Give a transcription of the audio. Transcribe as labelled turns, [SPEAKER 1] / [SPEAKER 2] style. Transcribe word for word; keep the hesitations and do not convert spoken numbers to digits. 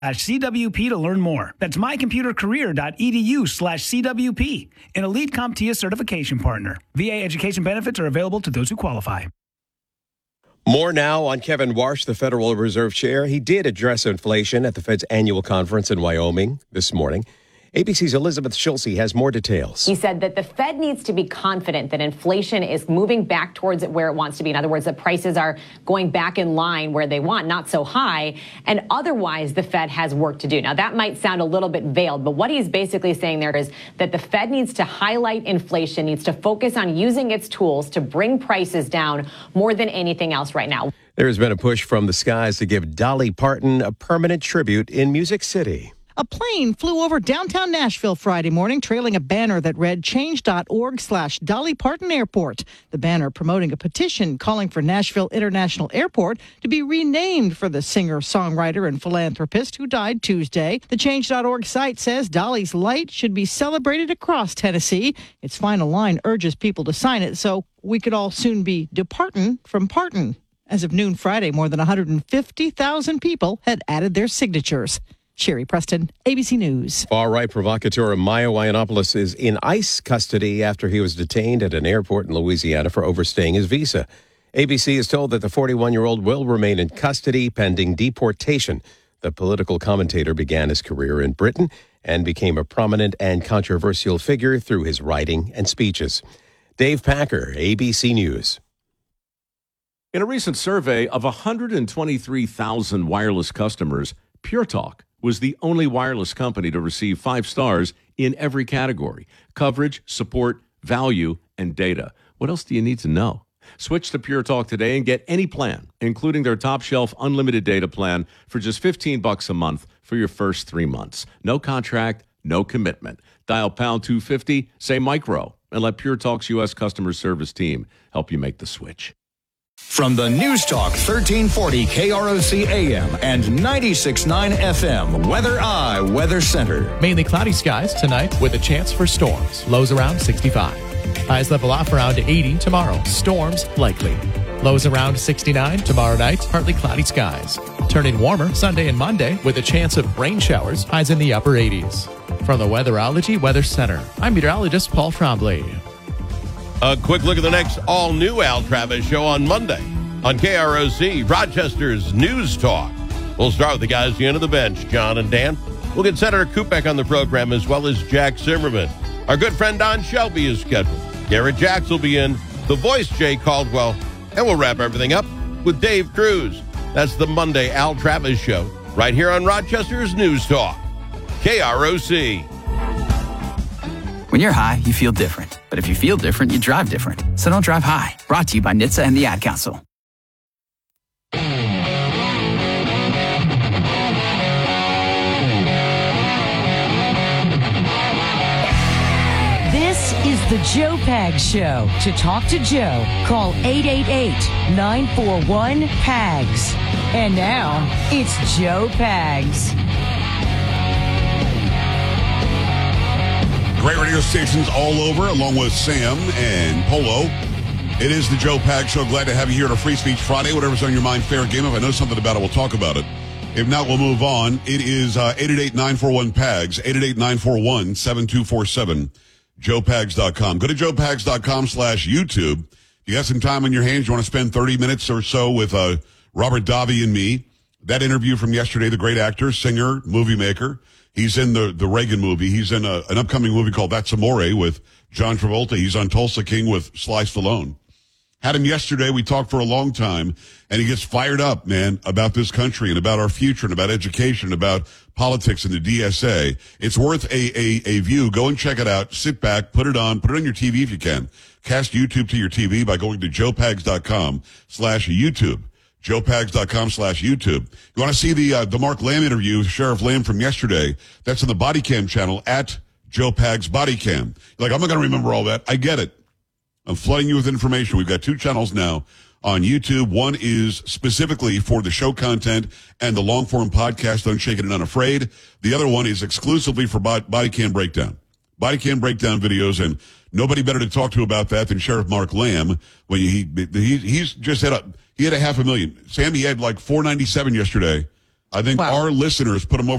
[SPEAKER 1] C W P to learn more. That's mycomputercareer.edu slash CWP, an elite CompTIA certification partner. V A education benefits are available to those who qualify.
[SPEAKER 2] More now on Kevin Warsh, the Federal Reserve Chair. He did address inflation at the Fed's annual conference in Wyoming this morning. A B C's Elizabeth Schulze has more details.
[SPEAKER 3] He said that the Fed needs to be confident that inflation is moving back towards where it wants to be. In other words, that prices are going back in line where they want, not so high. And otherwise, the Fed has work to do. Now, that might sound a little bit veiled, but what he's basically saying there is that the Fed needs to highlight inflation, needs to focus on using its tools to bring prices down more than anything else right now.
[SPEAKER 2] There has been a push from the skies to give Dolly Parton a permanent tribute in Music City.
[SPEAKER 4] A plane flew over downtown Nashville Friday morning, trailing a banner that read change.org slash Dolly Parton Airport. The banner promoting a petition calling for Nashville International Airport to be renamed for the singer, songwriter, and philanthropist who died Tuesday. The change dot org site says Dolly's light should be celebrated across Tennessee. Its final line urges people to sign it so we could all soon be departin' from Parton. As of noon Friday, more than one hundred fifty thousand people had added their signatures. Sherry Preston, A B C News.
[SPEAKER 2] Far-right provocateur Maya Yiannopoulos is in ICE custody after he was detained at an airport in Louisiana for overstaying his visa. A B C is told that the forty-one-year-old will remain in custody pending deportation. The political commentator began his career in Britain and became a prominent and controversial figure through his writing and speeches. Dave Packer, A B C News.
[SPEAKER 5] In a recent survey of one hundred twenty-three thousand wireless customers, Pure Talk was the only wireless company to receive five stars in every category: coverage, support, value, and data. What else do you need to know? Switch to Pure Talk today and get any plan, including their top shelf unlimited data plan, for just fifteen bucks a month for your first three months. No contract, no commitment. Dial pound two fifty, say micro, and let Pure Talk's U S customer service team help you make the switch.
[SPEAKER 6] From the News Talk thirteen forty K R O C A M and ninety-six point nine F M Weather Eye Weather Center.
[SPEAKER 7] Mainly cloudy skies tonight with a chance for storms. Lows around sixty-five. Highs level off around eighty tomorrow. Storms likely. Lows around sixty-nine tomorrow night. Partly cloudy skies. Turning warmer Sunday and Monday with a chance of rain showers. Highs in the upper eighties. From the Weatherology Weather Center, I'm meteorologist Paul Trombley.
[SPEAKER 8] A quick look at the next all-new Al Travis show on Monday on K R O C, Rochester's News Talk. We'll start with the guys at the end of the bench, John and Dan. We'll get Senator Kupek on the program, as well as Jack Zimmerman. Our good friend Don Shelby is scheduled. Garrett Jacks will be in, the voice Jay Caldwell, and we'll wrap everything up with Dave Cruz. That's the Monday Al Travis show, right here on Rochester's News Talk, K R O C.
[SPEAKER 9] When you're high, you feel different. But if you feel different, you drive different. So don't drive high. Brought to you by N H T S A and the Ad Council.
[SPEAKER 10] This is the Joe Pags Show. To talk to Joe, call eight eight eight, nine four one, P A G S. And now, it's Joe Pags.
[SPEAKER 11] Great radio stations all over, along with Sam and Polo. It is the Joe Pags Show. Glad to have you here on a Free Speech Friday. Whatever's on your mind, fair game. If I know something about it, we'll talk about it. If not, we'll move on. It is uh, eight eight eight, nine four one, P A G S, eight eight eight, nine four one, seven two four seven, joe pags dot com. Go to joe pags dot com slash YouTube. If you have some time on your hands, you want to spend thirty minutes or so with uh, Robert Davi and me. That interview from yesterday, the great actor, singer, movie maker. He's in the, the Reagan movie. He's in a, an upcoming movie called That's Amore with John Travolta. He's on Tulsa King with Sly Stallone. Had him yesterday. We talked for a long time, and he gets fired up, man, about this country and about our future and about education and about politics and the D S A. It's worth a, a, a view. Go and check it out. Sit back, put it on, put it on your T V if you can. Cast YouTube to your T V by going to joe pags dot com slash YouTube. joe pags dot com slash YouTube. You want to see the uh, the Mark Lamb interview with Sheriff Lamb from yesterday? That's on the Body Cam channel at Joe Pags Body Cam. You're like, I'm not going to remember all that. I get it. I'm flooding you with information. We've got two channels now on YouTube. One is specifically for the show content and the long-form podcast, Unshaken and Unafraid. The other one is exclusively for Body Cam Breakdown. Body Cam Breakdown videos, and nobody better to talk to about that than Sheriff Mark Lamb. When he, he he's just had a he had a half a million. Sam, he had like four ninety-seven yesterday. I think wow. Our listeners put him over